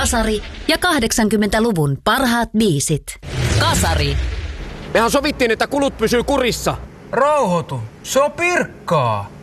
Kasari ja 80-luvun parhaat biisit. Kasari. Mehän sovittiin, että kulut pysyy kurissa. Rauhoitu, se on Pirkkaa.